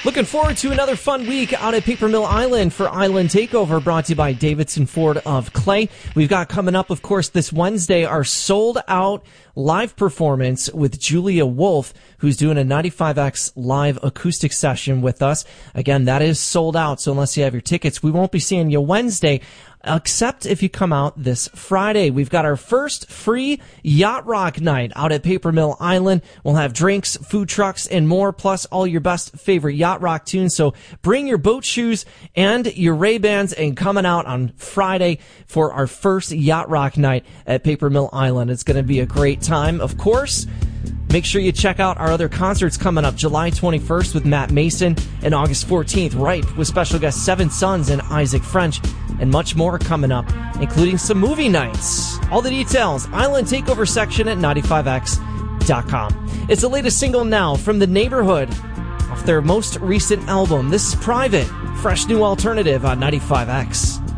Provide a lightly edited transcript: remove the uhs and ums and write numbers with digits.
Looking forward to another fun week out at Paper Mill Island for Island Takeover, brought to you by Davidson Ford of Clay. We've got coming up, of course, this Wednesday, our sold-out live performance with Julia Wolf, who's doing a 95X live acoustic session with us. Again, that is sold out, so unless you have your tickets, we won't be seeing you Wednesday, except if you come out this Friday. We've got our first free Yacht Rock night out at Paper Mill Island. We'll have drinks, food trucks, and more, plus all your best favorite Yacht Rock tunes. So bring your boat shoes and your Ray-Bans and coming out on Friday for our first Yacht Rock night at Paper Mill Island. It's going to be a great time, of course. Make sure you check out our other concerts coming up July 21st with Matt Mason and August 14th, Ripe with special guest Seven Sons and Isaac French, and much more coming up, including some movie nights. All the details, Island Takeover section at 95x.com. It's the latest single now from The Neighborhood off their most recent album. This is Private, fresh new alternative on 95X.